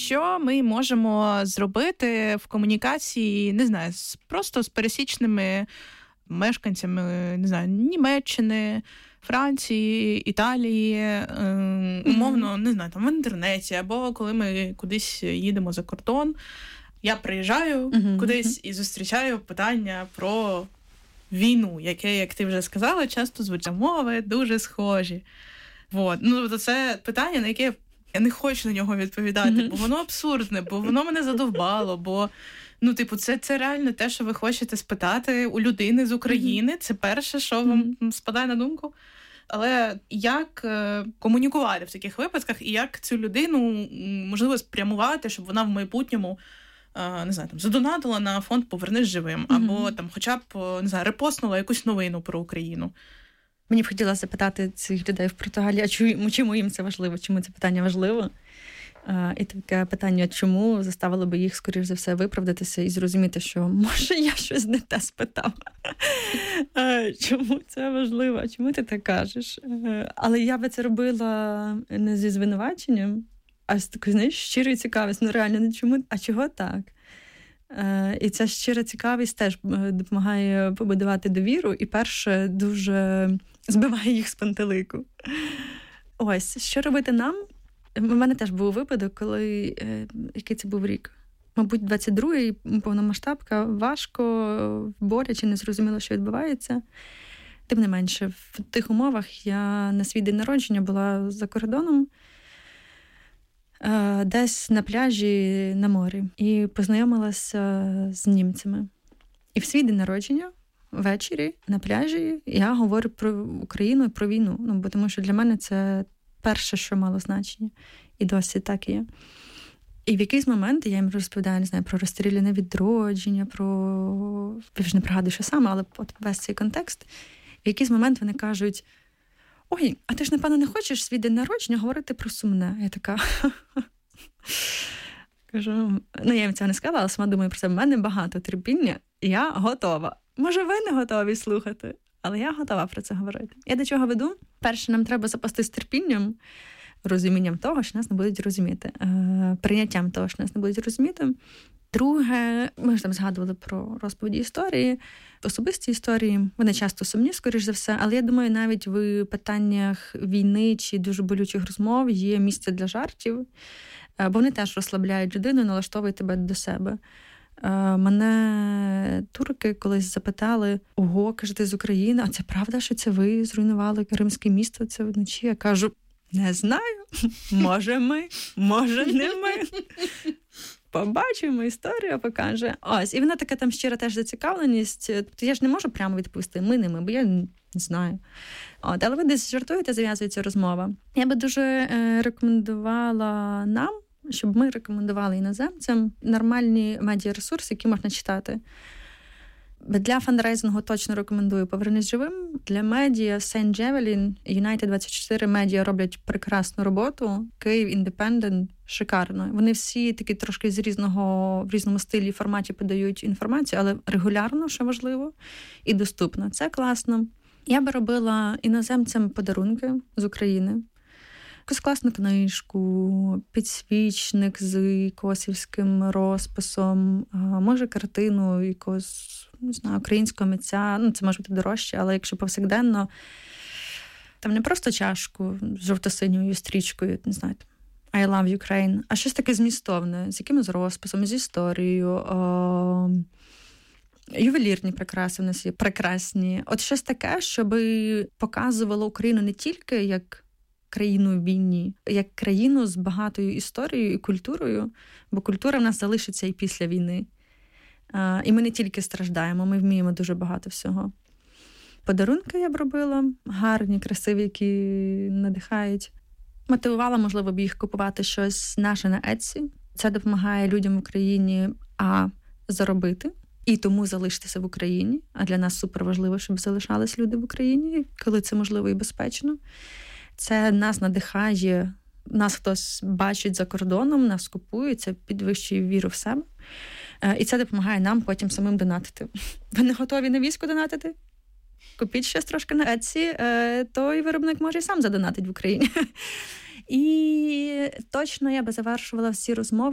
що ми можемо зробити в комунікації, не знаю, просто з пересічними мешканцями, не знаю, Німеччини, Франції, Італії, умовно, не знаю, там в інтернеті, або коли ми кудись їдемо за кордон, я приїжджаю кудись і зустрічаю питання про війну, яке, як ти вже сказала, часто звучить. Мови дуже схожі. Вот. Ну, це питання, на яке я не хочу на нього відповідати, бо воно абсурдне, бо воно мене задовбало, бо це реально те, що ви хочете спитати у людини з України. Це перше, що вам спадає на думку. Але як комунікувати в таких випадках і як цю людину, можливо, спрямувати, щоб вона в майбутньому, не знаю, там, задонатила на фонд «Повернись живим», або там хоча б, не знаю, репостнула якусь новину про Україну. Мені б хотілося запитати цих людей в Португалії, а чому їм це важливо, чому це питання важливо? І таке питання, чому заставило би їх, скоріш за все, виправдатися і зрозуміти, що, може, я щось не те спитав. Чому це важливо? Чому ти так кажеш? Але я би це робила не зі звинуваченням, а з такою, знаєш, щирою цікавістю. Ну, реально, чому? А чого так? І ця щира цікавість теж допомагає побудувати довіру і, перше, дуже збиває їх з пантелику. Ось, що робити нам? У мене теж був випадок, коли, який це був рік? Мабуть, 22-й, повномасштабка, важко, боляче, не зрозуміло, що відбувається. Тим не менше, в тих умовах я на свій день народження була за кордоном, десь на пляжі на морі, і познайомилася з німцями. І в свій день народження ввечері на пляжі я говорю про Україну і про війну. Бо тому що для мене це перше, що мало значення. І досі так і є. І в якийсь момент я їм розповідаю, не знаю, про розстріляне відродження, про... Я вже не пригадую, що саме, але от весь цей контекст. В якийсь момент вони кажуть: ой, а ти ж, напевно, не хочеш свій день народження говорити про сумне? Я така... Кажу, я їм цього не сказала, але сама думаю про себе. В мене багато терпіння, і я готова. Може, ви не готові слухати, але я готова про це говорити. Я до чого веду? Перше, нам треба запастись терпінням, розумінням того, що нас не будуть розуміти, прийняттям того, що нас не будуть розуміти. Друге, ми ж там згадували про розповіді історії, особисті історії. Вони часто сумні, скоріш за все, але я думаю, навіть в питаннях війни чи дуже болючих розмов є місце для жартів, бо вони теж розслабляють людину, налаштовують тебе до себе. Мене турки колись запитали: ого, каже, ти з України, а це правда, що це ви зруйнували Кримське місто це вночі? Я кажу, не знаю, може ми, може не ми. Побачимо, історія покаже. Ось, і вона така там щира теж зацікавленість. Тобто я ж не можу прямо відповісти, ми не ми, бо я не знаю. Але ви десь жартуєте, зав'язується розмова. Я би дуже рекомендувала нам, щоб ми рекомендували іноземцям нормальні медіаресурси, які можна читати. Для фандрейзингу точно рекомендую «Повернись живим». Для медіа Saint Javelin, United 24 медіа роблять прекрасну роботу. Київ Індепендент шикарно. Вони всі такі трошки в різному стилі і форматі подають інформацію, але регулярно, що важливо, і доступно. Це класно. Я би робила іноземцям подарунки з України. Якусь класну книжку, підсвічник з косівським розписом, може картину якогось, не знаю, українського митця. Це може бути дорожче, але якщо повсякденно, там не просто чашку з жовто-синьою стрічкою, не знаю, I love Ukraine, а щось таке змістовне, з якимось розписом, з історією, ювелірні прикраси в нас є прекрасні. От щось таке, щоб показувало Україну не тільки як країну в війні, як країну з багатою історією і культурою, бо культура в нас залишиться і після війни. І ми не тільки страждаємо, ми вміємо дуже багато всього. Подарунки я б робила, гарні, красиві, які надихають. Мотивувала, можливо, б їх купувати щось наше на Etsy. Це допомагає людям в Україні заробити і тому залишитися в Україні. А для нас суперважливо, щоб залишались люди в Україні, коли це можливо і безпечно. Це нас надихає, нас хтось бачить за кордоном, нас купує, це підвищує віру в себе. І це допомагає нам потім самим донатити. Ви не готові на військо донатити? Купіть щось трошки на Etsy, той виробник може і сам задонатить в Україні. І точно я би завершувала всі розмови